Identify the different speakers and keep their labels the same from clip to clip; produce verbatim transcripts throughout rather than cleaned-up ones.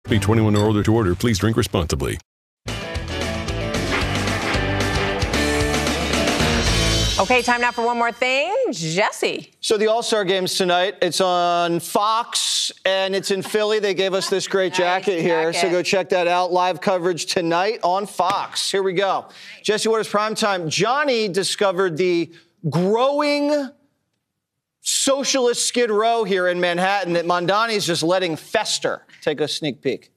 Speaker 1: Be twenty-one or older to order. Please drink responsibly.
Speaker 2: Okay, time now for one more thing. Jesse.
Speaker 3: So the All-Star Game's tonight. It's on Fox, and it's in Philly. They gave us this great
Speaker 2: Nice
Speaker 3: jacket here,
Speaker 2: jacket.
Speaker 3: so go check that out. Live coverage tonight on Fox. Here we go. Jesse Waters Primetime. Johnny discovered the growing socialist skid row here in Manhattan that Mondani's just letting fester. Take a sneak peek.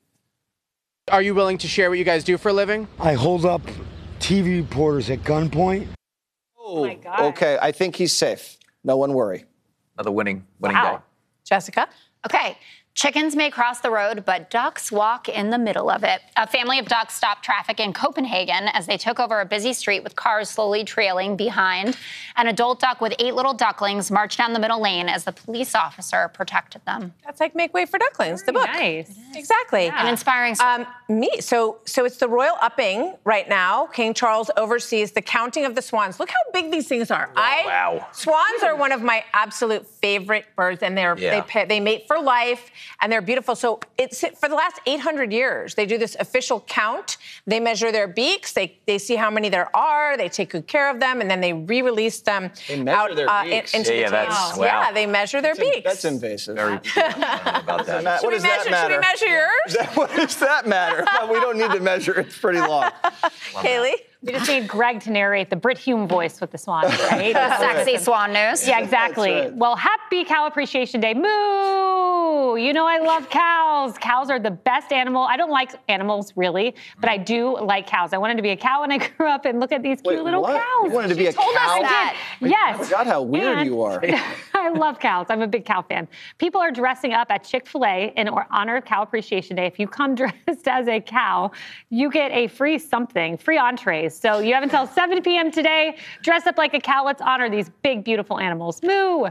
Speaker 4: Are you willing to share what you guys do for a living?
Speaker 5: I hold up T V reporters at gunpoint.
Speaker 3: Oh, my God. Okay, I think he's safe. No one worry.
Speaker 6: Another winning, winning
Speaker 2: Wow.
Speaker 6: day.
Speaker 2: Jessica?
Speaker 7: Okay. Chickens may cross the road, but ducks walk in the middle of it. A family of ducks stopped traffic in Copenhagen as they took over a busy street with cars slowly trailing behind. An adult duck with eight little ducklings marched down the middle lane as the police officer protected them.
Speaker 2: That's like Make Way for Ducklings, the book.
Speaker 8: Nice.
Speaker 2: Exactly.
Speaker 7: Yeah. An inspiring story.
Speaker 2: Um, me. So, so it's the royal upping right now. King Charles oversees the counting of the swans. Look how big these things are. I,
Speaker 6: Wow.
Speaker 2: Swans are one of my absolute favorite birds, and they're
Speaker 6: Yeah.
Speaker 2: they pa- they mate for life, and they're beautiful. So it's for the last eight hundred years, they do this official count. They measure their beaks. They they see how many there are. They take good care of them, and then they re-release them
Speaker 3: They measure
Speaker 2: out
Speaker 3: their
Speaker 2: uh, in-
Speaker 3: beaks.
Speaker 2: into
Speaker 6: Yeah,
Speaker 2: the
Speaker 6: yeah,
Speaker 2: tank.
Speaker 6: that's- wow.
Speaker 2: Yeah, they measure their
Speaker 3: That's,
Speaker 2: beaks.
Speaker 3: that's invasive.
Speaker 6: Very about that.
Speaker 3: Matt,
Speaker 2: Should
Speaker 3: what
Speaker 2: we
Speaker 3: does
Speaker 2: measure?
Speaker 3: that
Speaker 2: Should
Speaker 3: matter?
Speaker 2: we measure yours?
Speaker 3: What does that matter? Well, we don't need to measure. It's pretty long.
Speaker 2: Kaylee?
Speaker 8: We just need Greg to narrate the Brit Hume voice with the swans, right?
Speaker 7: Sexy swan news.
Speaker 8: Yeah, exactly.
Speaker 3: That's right.
Speaker 8: Well, happy Cow Appreciation Day. Moo! You know I love cows. Cows are the best animal. I don't like animals, really, but I do like cows. I wanted to be a cow when I grew up, and look at these cute
Speaker 3: Wait,
Speaker 8: little
Speaker 3: what?
Speaker 8: cows.
Speaker 3: You wanted to be
Speaker 8: She
Speaker 3: a
Speaker 8: told us
Speaker 3: cow?
Speaker 8: I did.
Speaker 7: That.
Speaker 8: Yes.
Speaker 3: I forgot how weird
Speaker 8: And-
Speaker 3: you are.
Speaker 8: I love cows. I'm a big cow fan. People are dressing up at Chick-fil-A in honor of Cow Appreciation Day. If you come dressed as a cow, you get a free something, free entrees. So you have until seven p.m. today. Dress up like a cow. Let's honor these big, beautiful animals. Moo!